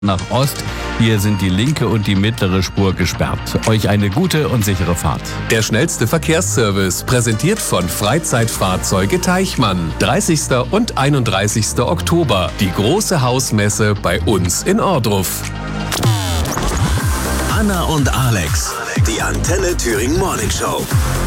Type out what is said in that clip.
nach Ost. Hier sind die linke und die mittlere Spur gesperrt. Euch eine gute und sichere Fahrt. Der schnellste Verkehrsservice, präsentiert von Freizeitfahrzeuge Teichmann. 30. und 31. Oktober. Die große Hausmesse bei uns in Ohrdruf. Anna und Alex, die Antenne Thüringen Morning Show.